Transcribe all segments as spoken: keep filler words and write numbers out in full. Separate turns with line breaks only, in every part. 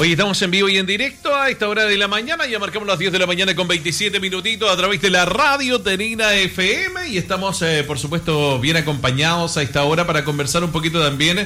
Hoy estamos en vivo y en directo a esta hora de la mañana. Ya marcamos las diez de la mañana con veintisiete minutitos a través de la radio Tenina F M. Y estamos, eh, por supuesto, bien acompañados a esta hora para conversar un poquito también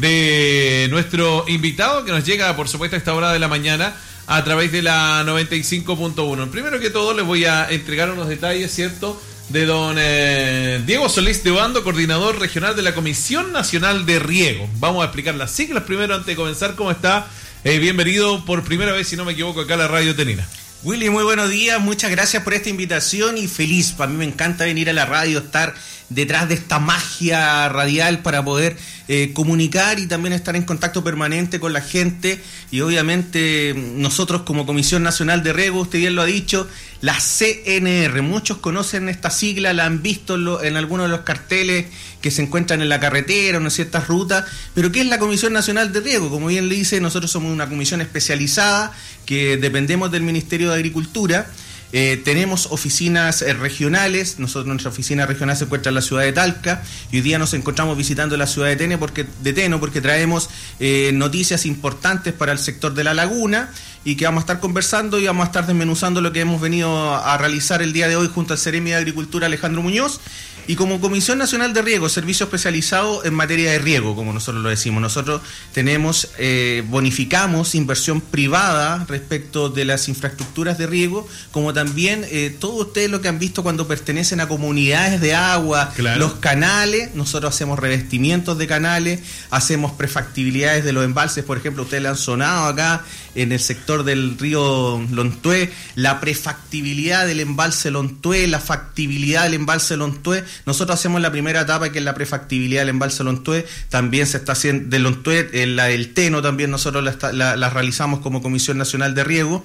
de nuestro invitado que nos llega, por supuesto, a esta hora de la mañana a través de la noventa y cinco punto uno. Primero que todo, les voy a entregar unos detalles, ¿cierto?, de don eh, Diego Solís de Obando, coordinador regional de la Comisión Nacional de Riego. Vamos a explicar las siglas primero antes de comenzar. ¿Cómo está? Eh, bienvenido por primera vez, si no me equivoco, acá a la radio Tenina.
Willy, muy buenos días, muchas gracias por esta invitación y feliz. Para mí me encanta venir a la radio, estar detrás de esta magia radial para poder eh, comunicar y también estar en contacto permanente con la gente. Y obviamente nosotros como Comisión Nacional de Riego, usted bien lo ha dicho, la C N R, muchos conocen esta sigla, la han visto en, lo, en algunos de los carteles que se encuentran en la carretera o en ciertas rutas, pero ¿qué es la Comisión Nacional de Riego? Como bien le dice, nosotros somos una comisión especializada que dependemos del Ministerio de Agricultura. Eh, tenemos oficinas eh, regionales. Nosotros, nuestra oficina regional se encuentra en la ciudad de Talca y hoy día nos encontramos visitando la ciudad de Teno porque, de Teno porque traemos eh, noticias importantes para el sector de la laguna y que vamos a estar conversando y vamos a estar desmenuzando lo que hemos venido a realizar el día de hoy junto al Seremi de Agricultura Alejandro Muñoz. Y como Comisión Nacional de Riego, servicio especializado en materia de riego, como nosotros lo decimos, nosotros tenemos, eh, bonificamos inversión privada respecto de las infraestructuras de riego, como también eh, todos ustedes lo que han visto cuando pertenecen a comunidades de agua, claro. Los canales, nosotros hacemos revestimientos de canales, hacemos prefactibilidades de los embalses, por ejemplo, ustedes le han sonado acá en el sector del río Lontué, la prefactibilidad del embalse Lontué, la factibilidad del embalse Lontué. Nosotros hacemos la primera etapa, que es la prefactibilidad del embalse Lontué. También se está haciendo de Lontué, eh, la del Teno también nosotros la, la, la realizamos como Comisión Nacional de Riego.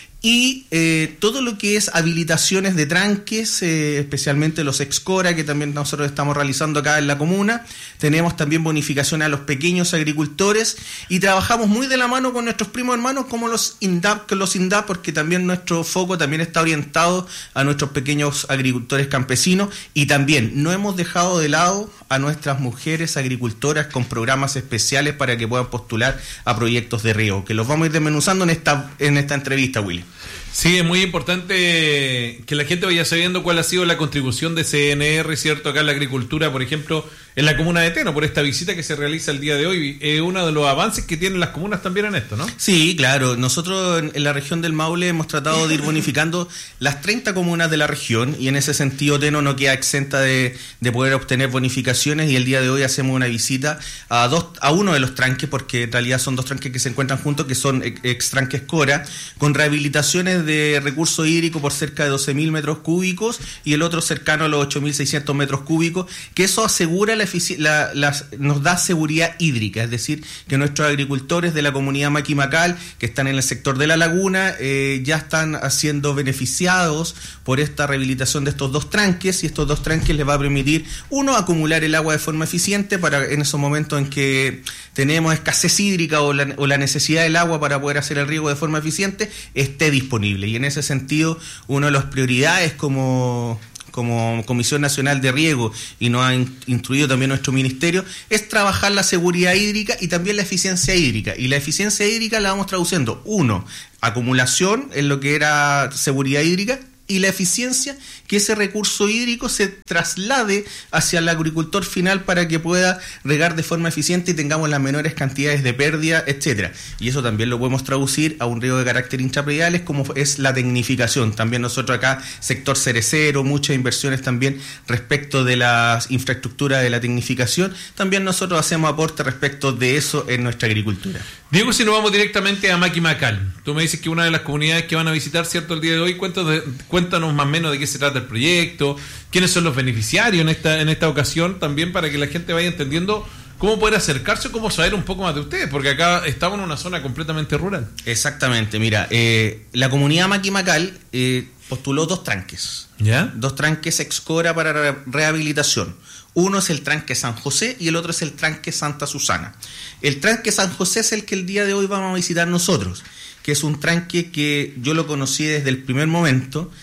Y eh, todo lo que es habilitaciones de tranques, eh, especialmente los Excora, que también nosotros estamos realizando acá en la comuna. Tenemos también bonificaciones a los pequeños agricultores y trabajamos muy de la mano con nuestros primos hermanos como los INDAP, con los INDAP, porque también nuestro foco también está orientado a nuestros pequeños agricultores campesinos y también no hemos dejado de lado a nuestras mujeres agricultoras con programas especiales para que puedan postular a proyectos de riego, que los vamos a ir desmenuzando en esta, en esta entrevista, Willy.
Sí, es muy importante que la gente vaya sabiendo cuál ha sido la contribución de C N R, ¿cierto?, acá en la agricultura, por ejemplo, en la comuna de Teno, por esta visita que se realiza el día de hoy. Es eh, uno de los avances que tienen las comunas también en esto, ¿no?
Sí, claro. Nosotros en, en la región del Maule hemos tratado de ir bonificando las treinta comunas de la región y en ese sentido Teno no queda exenta de, de poder obtener bonificaciones y el día de hoy hacemos una visita a dos a uno de los tranques, porque en realidad son dos tranques que se encuentran juntos, que son ex tranques Cora, con rehabilitaciones de recurso hídrico por cerca de doce mil metros cúbicos y el otro cercano a los ocho mil seiscientos metros cúbicos, que eso asegura la, la, la nos da seguridad hídrica, es decir, que nuestros agricultores de la comunidad Maquimacal que están en el sector de la laguna eh, ya están siendo beneficiados por esta rehabilitación de estos dos tranques y estos dos tranques les va a permitir, uno, acumular el agua de forma eficiente para en esos momentos en que tenemos escasez hídrica o la, o la necesidad del agua para poder hacer el riego de forma eficiente, esté disponible. Y en ese sentido, una de las prioridades como, como Comisión Nacional de Riego, y nos ha instruido también nuestro ministerio, es trabajar la seguridad hídrica y también la eficiencia hídrica. Y la eficiencia hídrica la vamos traduciendo, uno, acumulación en lo que era seguridad hídrica, y la eficiencia, que ese recurso hídrico se traslade hacia el agricultor final para que pueda regar de forma eficiente y tengamos las menores cantidades de pérdida, etcétera. Y eso también lo podemos traducir a un riego de carácter intraprediales, como es la tecnificación. También nosotros acá, sector cerecero, muchas inversiones también respecto de las infraestructuras de la tecnificación. También nosotros hacemos aporte respecto de eso en nuestra agricultura.
Diego, si nos vamos directamente a Maquimacal, tú me dices que una de las comunidades que van a visitar, ¿cierto?, el día de hoy, cuéntanos, de, cuéntanos más o menos de qué se trata el proyecto, quiénes son los beneficiarios en esta en esta ocasión, también para que la gente vaya entendiendo cómo poder acercarse o cómo saber un poco más de ustedes, porque acá estamos en una zona completamente rural.
Exactamente, mira, eh, la comunidad Maquimacal eh, postuló dos tranques, ¿ya? Dos tranques Excora para re- rehabilitación. Uno es el tranque San José y el otro es el tranque Santa Susana. El tranque San José es el que el día de hoy vamos a visitar nosotros, que es un tranque que yo lo conocí desde el primer momento, que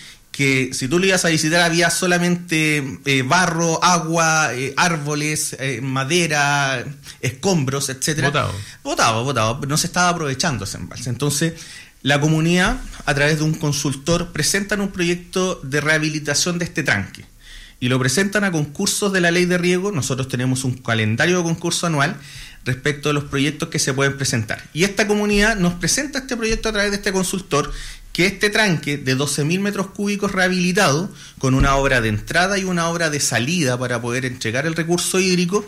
que si tú lo ibas a visitar había solamente eh, barro, agua, eh, árboles, eh, madera, escombros, etcétera.
Botado.
Botado, botado, no se estaba aprovechando ese embalse. Entonces, la comunidad, a través de un consultor, presentan un proyecto de rehabilitación de este tranque y lo presentan a concursos de la ley de riego. Nosotros tenemos un calendario de concurso anual respecto a los proyectos que se pueden presentar. Y esta comunidad nos presenta este proyecto a través de este consultor, que este tranque de doce mil metros cúbicos rehabilitado, con una obra de entrada y una obra de salida para poder entregar el recurso hídrico,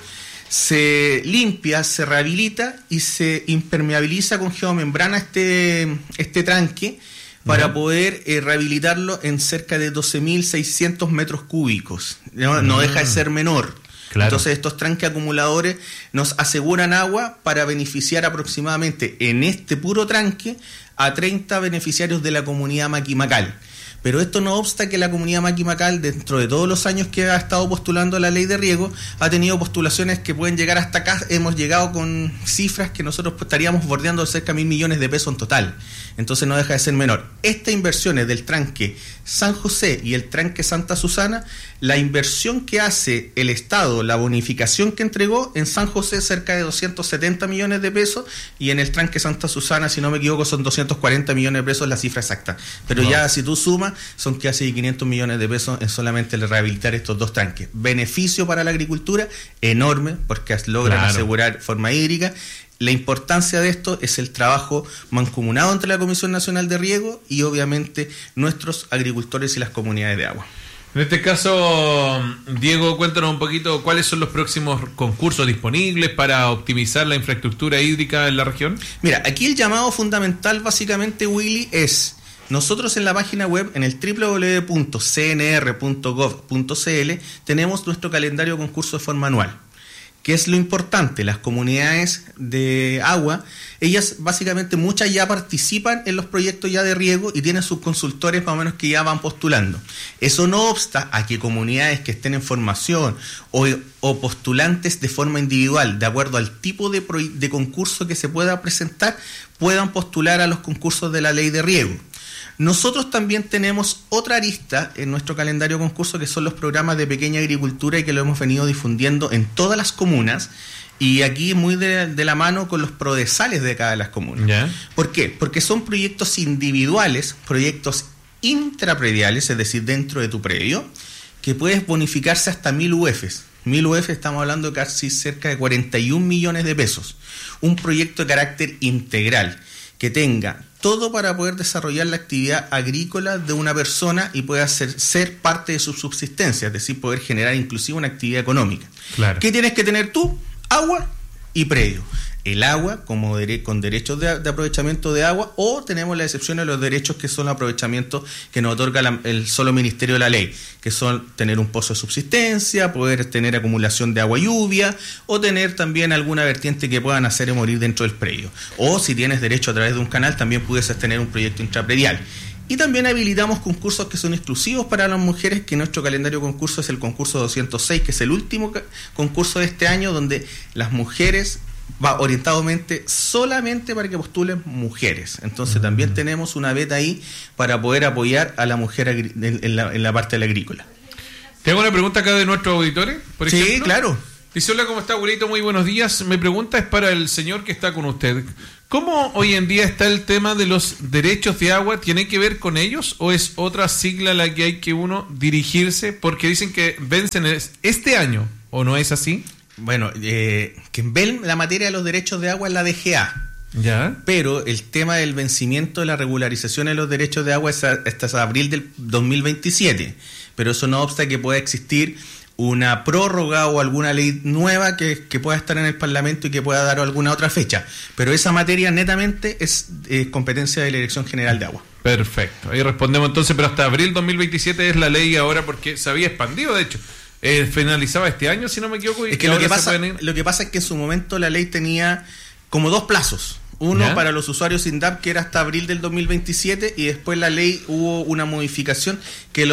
se limpia, se rehabilita y se impermeabiliza con geomembrana este, este tranque para uh-huh. poder eh, rehabilitarlo en cerca de doce mil seiscientos metros cúbicos. No, uh-huh. no deja de ser menor. Claro. Entonces estos tranques acumuladores nos aseguran agua para beneficiar aproximadamente en este puro tranque a treinta beneficiarios de la comunidad Maquimacal. Pero esto no obsta que la comunidad Maquimacal, dentro de todos los años que ha estado postulando la ley de riego, ha tenido postulaciones que pueden llegar hasta acá. Hemos llegado con cifras que nosotros estaríamos bordeando cerca de mil millones de pesos en total. Entonces no deja de ser menor. Estas inversiones del tranque San José y el tranque Santa Susana, la inversión que hace el Estado, la bonificación que entregó en San José cerca de doscientos setenta millones de pesos y en el tranque Santa Susana, si no me equivoco, son doscientos cuarenta millones de pesos la cifra exacta. Pero no. ya si tú sumas, son casi quinientos millones de pesos en solamente el rehabilitar estos dos tranques. Beneficio para la agricultura enorme porque logran claro. asegurar forma hídrica. La importancia de esto es el trabajo mancomunado entre la Comisión Nacional de Riego y obviamente nuestros agricultores y las comunidades de agua.
En este caso, Diego, cuéntanos un poquito cuáles son los próximos concursos disponibles para optimizar la infraestructura hídrica en la región.
Mira, aquí el llamado fundamental básicamente, Willy, es... Nosotros en la página web, en el doble u doble u doble u punto c n r punto gov punto c l, tenemos nuestro calendario de concurso de forma anual. ¿Qué es lo importante? Las comunidades de agua, ellas básicamente muchas ya participan en los proyectos ya de riego y tienen sus consultores más o menos que ya van postulando. Eso no obsta a que comunidades que estén en formación o, o postulantes de forma individual, de acuerdo al tipo de, pro, de concurso que se pueda presentar, puedan postular a los concursos de la ley de riego. Nosotros también tenemos otra arista en nuestro calendario de concurso que son los programas de pequeña agricultura y que lo hemos venido difundiendo en todas las comunas y aquí muy de, de la mano con los prodesales de cada de las comunas.
Yeah.
¿Por qué? Porque son proyectos individuales, proyectos intraprediales, es decir, dentro de tu predio, que puedes bonificarse hasta mil U Fs. Mil U F, estamos hablando de casi cerca de cuarenta y un millones de pesos. Un proyecto de carácter integral que tenga todo para poder desarrollar la actividad agrícola de una persona y pueda ser, ser parte de su subsistencia, es decir, poder generar inclusive una actividad económica.
Claro.
¿Qué tienes que tener tú? Agua y predio. El agua como dere- con derechos de, de aprovechamiento de agua, o tenemos la excepción de los derechos que son aprovechamientos que nos otorga la, el solo Ministerio de la Ley, que son tener un pozo de subsistencia, poder tener acumulación de agua lluvia, o tener también alguna vertiente que puedan hacer morir dentro del predio. O si tienes derecho a través de un canal, también pudieses tener un proyecto intrapredial. Y también habilitamos concursos que son exclusivos para las mujeres, que nuestro calendario de concursos es el concurso doscientos seis, que es el último concurso de este año, donde las mujeres va orientadamente solamente para que postulen mujeres. Entonces uh-huh. también tenemos una beta ahí para poder apoyar a la mujer agri- en, en, la, en la parte de la agrícola.
Te hago una pregunta acá de nuestros auditores, por
sí,
ejemplo.
claro.
Dice: hola, ¿cómo está, abuelito? Muy buenos días. Mi pregunta es para el señor que está con usted. ¿Cómo hoy en día está el tema de los derechos de agua? ¿Tiene que ver con ellos o es otra sigla la que hay que uno dirigirse? Porque dicen que vencen este año, ¿o no es así?
Bueno, eh, quien ve la materia de los derechos de agua es la D G A.
Ya.
Pero el tema del vencimiento de la regularización de los derechos de agua es hasta abril del dos mil veintisiete. Pero eso no obsta que pueda existir una prórroga o alguna ley nueva que, que pueda estar en el Parlamento y que pueda dar alguna otra fecha. Pero esa materia netamente es eh, competencia de la Dirección General de Agua.
Perfecto. Ahí respondemos entonces, pero hasta abril dos mil veintisiete es la ley ahora, porque se había expandido, de hecho. Eh, finalizaba este año, si no me equivoco. Y
es que lo que, pasa, lo que pasa es que en su momento la ley tenía como dos plazos. Uno ¿Ya? para los usuarios sin D A P, que era hasta abril del dos mil veintisiete, y después la ley hubo una modificación que los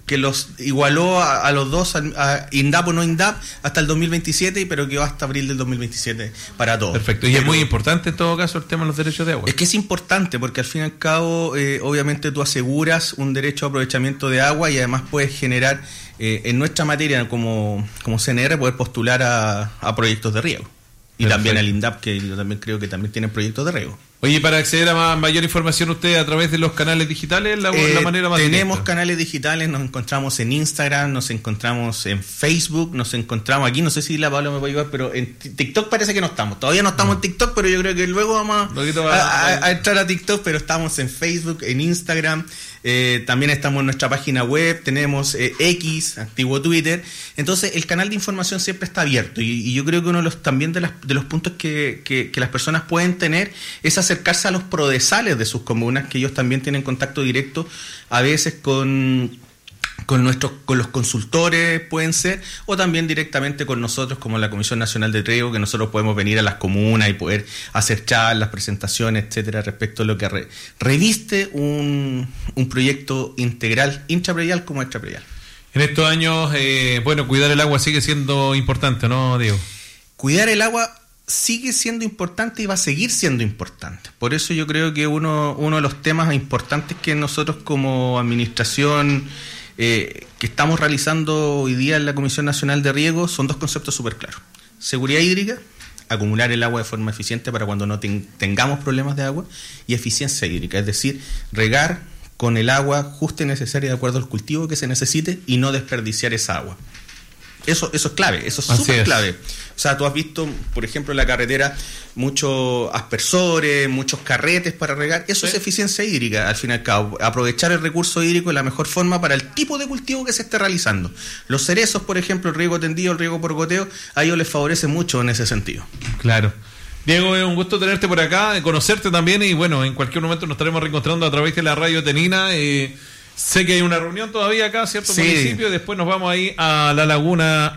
que los igualó a, a los dos, a, a INDAP o no INDAP, hasta el dos mil veintisiete, pero que va hasta abril del dos mil veintisiete para todos.
Perfecto, y
pero,
es muy importante en todo caso el tema de los derechos de agua.
Es que es importante porque al fin y al cabo, eh, obviamente tú aseguras un derecho a aprovechamiento de agua y además puedes generar, eh, en nuestra materia como, como C N R, poder postular a, a proyectos de riego. Y Perfecto. También al INDAP, que yo también creo que también tienen proyectos de riego.
Oye, para acceder a más, mayor información usted a través de los canales digitales, la, eh, la manera más
tenemos
directa.
Canales digitales, nos encontramos en Instagram, nos encontramos en Facebook, nos encontramos aquí, no sé si la Paula me puede ayudar, pero en TikTok parece que no estamos. Todavía no estamos no. en TikTok, pero yo creo que luego vamos a, va, a, a, a entrar a TikTok, pero estamos en Facebook, en Instagram, eh, también estamos en nuestra página web, tenemos eh, X, antiguo Twitter. Entonces el canal de información siempre está abierto y, y yo creo que uno de los, también de, las, de los puntos que, que, que las personas pueden tener es acercarse a los prodesales de sus comunas, que ellos también tienen contacto directo a veces con, con nuestros con los consultores, pueden ser, o también directamente con nosotros como la Comisión Nacional de Riego, que nosotros podemos venir a las comunas y poder hacer charlas, presentaciones, etcétera, respecto a lo que re, reviste un, un proyecto integral, intrapredial como extrapredial.
En estos años, eh, bueno, cuidar el agua sigue siendo importante, ¿no, Diego?
Cuidar el agua sigue siendo importante y va a seguir siendo importante. Por eso yo creo que uno, uno de los temas importantes que nosotros como administración eh, que estamos realizando hoy día en la Comisión Nacional de Riego son dos conceptos súper claros. Seguridad hídrica, acumular el agua de forma eficiente para cuando no ten, tengamos problemas de agua, y eficiencia hídrica, es decir, regar con el agua justa y necesaria de acuerdo al cultivo que se necesite y no desperdiciar esa agua. Eso, eso es clave, eso es súper clave. O sea, tú has visto, por ejemplo, en la carretera muchos aspersores, muchos carretes para regar. Eso sí. Es eficiencia hídrica, al fin y al cabo. Aprovechar el recurso hídrico es la mejor forma para el tipo de cultivo que se esté realizando. Los cerezos, por ejemplo, el riego tendido, el riego por goteo, a ellos les favorece mucho en ese sentido.
Claro. Diego, es un gusto tenerte por acá, conocerte también y bueno, en cualquier momento nos estaremos reencontrando a través de la Radio Tenina. Eh, Sé que hay una reunión todavía acá, ¿cierto? Sí. Municipio. Después nos vamos ahí a la laguna,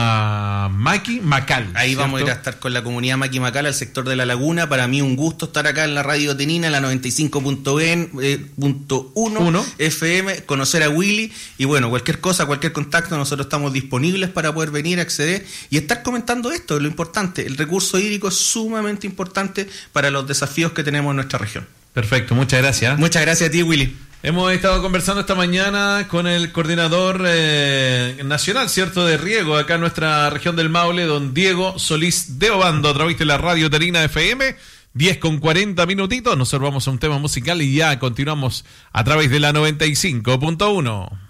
a Maqui Macal.
Ahí
¿cierto?
Vamos a ir a estar con la comunidad Maqui Macal, al sector de la laguna. Para mí un gusto estar acá en la Radio Tenina, la noventa y cinco punto uno F M, conocer a Willy. Y bueno, cualquier cosa, cualquier contacto, nosotros estamos disponibles para poder venir, acceder y estar comentando esto, lo importante. El recurso hídrico es sumamente importante para los desafíos que tenemos en nuestra región.
Perfecto, muchas gracias.
Muchas gracias a ti, Willy.
Hemos estado conversando esta mañana con el coordinador eh, nacional, ¿cierto?, de riego acá en nuestra región del Maule, don Diego Solís de Obando, a través de la Radio Tenina F M, diez con cuarenta minutitos. Nosotros vamos a un tema musical y ya continuamos a través de la noventa y cinco punto uno.